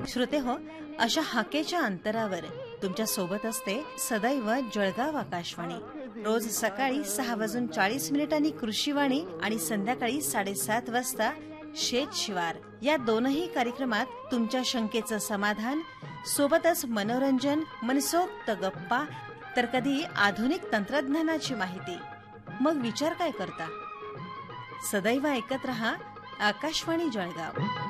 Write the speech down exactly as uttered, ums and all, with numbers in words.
श्रोते हो, अशा हाकेच्या अंतरावर तुमच्या सोबत असते सदैव जळगाव आकाशवाणी. रोज सकाळी सहा वाजून चाळीस मिनिटांनी कृषीवाणी आणि संध्याकाळी साडेसात वाजता शेत शिवार या दोनही कार्यक्रमात तुमच्या शंकेचं समाधान, सोबतच मनोरंजन, मनसोक्त गप्पा, तर कधी आधुनिक तंत्रज्ञानाची माहिती. मग विचार काय करता? सदैव ऐकत रहा आकाशवाणी जळगाव.